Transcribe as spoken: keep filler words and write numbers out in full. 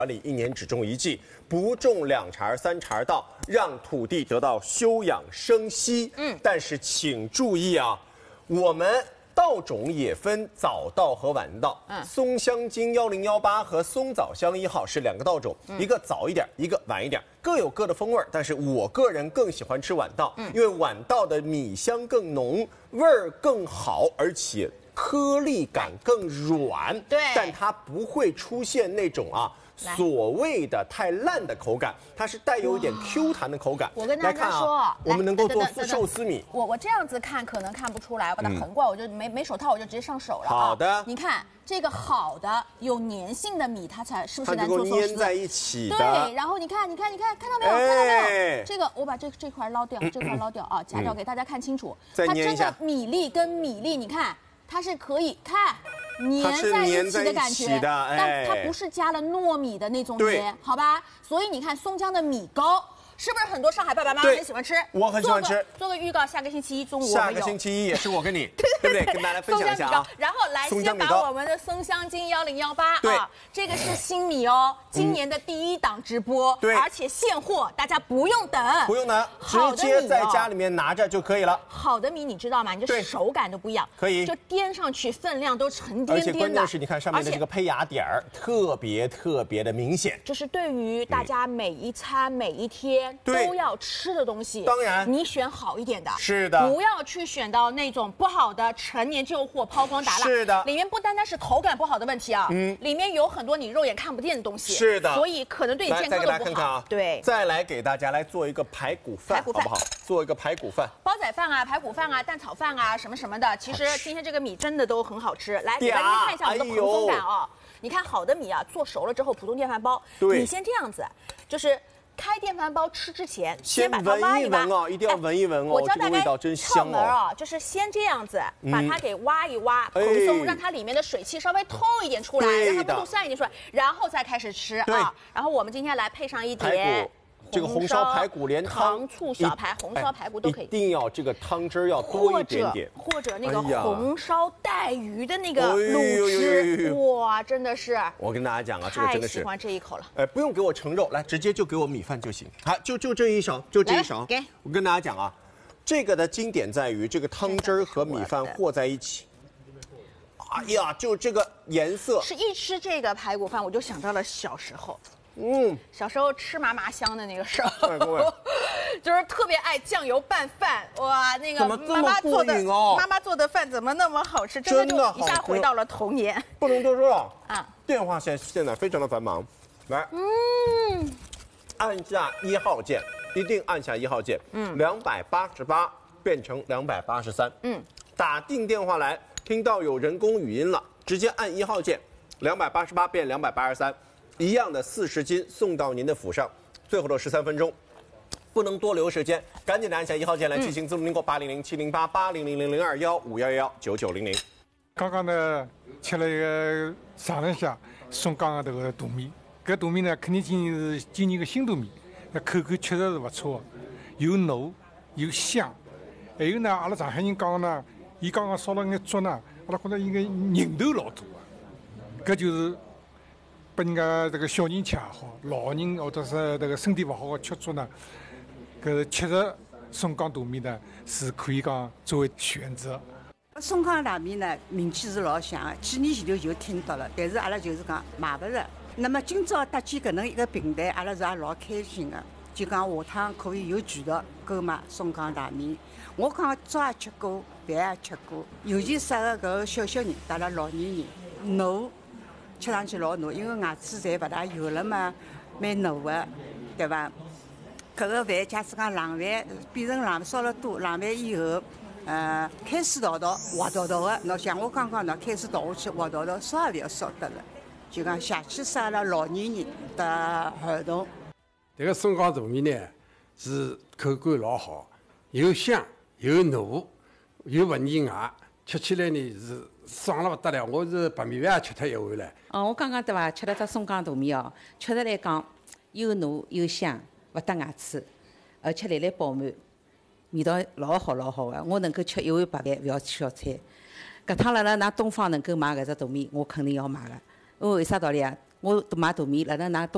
管理一年只种一季，不种两茬三茬稻，让土地得到休养生息。嗯，但是请注意啊，我们稻种也分早稻和晚稻。嗯，松香金幺零幺八和松枣香一号是两个稻种，嗯、一个早一点，一个晚一点，各有各的风味。但是我个人更喜欢吃晚稻，嗯、因为晚稻的米香更浓，味儿更好，而且颗粒感更软。 对， 但它不会出现那种啊。所谓的太烂的口感，它是带有一点 Q 弹的口感。 我跟大家说， 啊、我们能够做寿司米。 我我这样子看可能看不出来，我把它横过来，我就没没手套，我就直接上手了、啊。 好的， 你看这个好的有粘性的米，它才是不是难做寿司？ 粘在一起的。 对，然后你看，你看，你看，看到没有？哎、看到没有？这个我把这这块捞掉，这块捞掉啊，夹掉，给大家看清楚。 再它真的米粒跟米粒，你看它是可以看。粘在一起的感觉，但它不是加了糯米的那种粘，好吧？所以你看松江的米糕，是不是很多上海爸爸妈妈很喜欢吃？ 我很喜欢吃。 做个预告，下个星期一中午我们有。 下个星期一也是我跟你，对不对？跟大家分享一下啊。 然后来先把我们的松香金幺零幺八啊，这个是新米哦，今年的第一档直播， 对， 而且现货，大家不用等， 不用等，直接在家里面拿着就可以了。 好的米你知道吗？你这手感都不一样， 可以就颠上去，分量都沉甸甸的。 而且关键是你看上面的这个胚芽点儿，特别特别的明显。 这是对于大家每一餐每一天都要吃的东西。 当然， 你选好一点的， 是的， 不要去选到那种不好的陈年旧货，抛光打蜡。 是的， 里面不单单是口感不好的问题啊，嗯，里面有很多你肉眼看不见的东西。 是的， 所以可能对你健康都不好。 再给大家看看啊， 对， 再来给大家来做一个排骨饭， 排骨饭好不好？做一个排骨饭， 煲仔饭啊，排骨饭啊，蛋炒饭啊，什么什么的。其实今天这个米真的都很好吃。来，给大家看一下我们的蓬松感啊。你看好的米啊，做熟了之后，普通电饭煲，你先这样子，就是开电饭煲吃之前，先把它挖一挖哦，一定要闻一闻哦。 我教大家窍门哦， 就是先这样子把它给挖一挖，蓬松，让它里面的水汽稍微透一点出来，让它温度散一点出来，然后再开始吃啊。然后我们今天来配上一点。 这个红烧排骨连汤、 糖醋小排、红烧排骨都可以， 一定要这个汤汁要多一点点， 或者那个红烧带鱼的那个卤汁，哇，真的是！ 我跟大家讲啊，这个真的是太喜欢这一口了。 哎，不用给我盛肉，来直接就给我米饭就行。好，就就这一勺，就这一勺。 给， 我跟大家讲啊，这个的经典在于这个汤汁和米饭和在一起。哎呀，就这个颜色， 是一吃这个排骨饭，我就想到了小时候。 嗯， 小时候吃麻麻香的那个时候，就是特别爱酱油拌饭，哇，那个妈妈做的妈妈做的饭怎么那么好吃？真的就一下回到了童年。 不能多说了啊！电话线现在非常的繁忙，来，嗯，按下一号键，一定按下一号键，嗯，两百八十八变成两百八十三，嗯，打进电话来，听到有人工语音了，直接按一号键，两百八十八变两百八十三。一样的四十斤送到您的府上，最后的十三分钟，不能多留时间，赶紧的按下一号键来进行自动订购八零零七零八八零零零零二幺五幺幺九九零零。 刚刚呢吃了一个尝了一下松江的这个大米，搿大米呢肯定今年是今年的新大米，那口感确实是不错，又糯又香，还有呢阿拉上海人讲呢，伊刚刚烧了眼粥呢，阿拉觉得应该人头老多啊，搿就是。拨人家这个小人吃也好，老人或者是这个身体不好的吃粥呢，搿确实松江大米呢是可以讲作为选择。 松江大米呢名气是老响的，几年前头就听到了，但是阿拉就是讲买不着。那么今朝搭建搿能一个平台，阿拉是也老开心的，就讲下趟可以有渠道购买松江大米。我讲粥也吃过，饭也吃过，尤其适合搿个小小人、带了老年人，糯。吃上去老糯，因为牙齿侪勿大有了嘛，蛮糯的，对伐？搿个饭假使讲冷饭变成冷烧了多，冷饭以后，呃，开水倒倒，滑倒倒的。喏，像我刚刚喏，开水倒下去，滑倒倒，烧也勿要烧得了。就讲下去适合老年人的儿童。 这个松江大米呢，是口感老好，又香又糯，又勿腻牙，吃起来呢是。爽了不得了，我是白米饭也吃脱一碗了。 哦，我刚刚对伐，吃了只松江大米哦，确实来讲又糯又香，勿搭牙齿，而且来来饱满，味道老好老好的。我能够吃一碗白饭，勿要吃小菜。搿趟辣辣㑚东方能够买搿只大米，我肯定要买个。因为为啥道理啊？我买大米辣辣㑚东。